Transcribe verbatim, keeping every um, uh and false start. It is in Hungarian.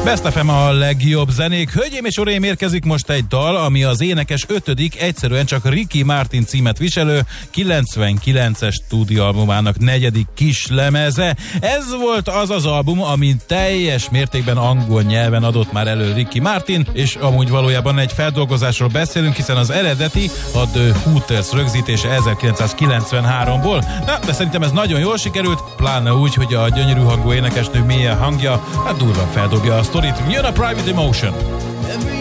Best ef em a legjobb zenék. Hölgyeim és uraim, érkezik most egy dal, ami az énekes ötödik, egyszerűen csak Ricky Martin címet viselő kilencvenkilences stúdióalbumának negyedik kis lemeze. Ez volt az az album, ami teljes mértékben angol nyelven adott már elő Ricky Martin, és amúgy valójában egy feldolgozásról beszélünk, hiszen az eredeti a The Hooters rögzítése ezerkilencszázkilencvenháromból. Na, de szerintem ez nagyon jól sikerült, pláne úgy, hogy a gyönyörű hangú énekesnő mélye hangja hát durva feldobja a sztorit. Jön a Private Emotion.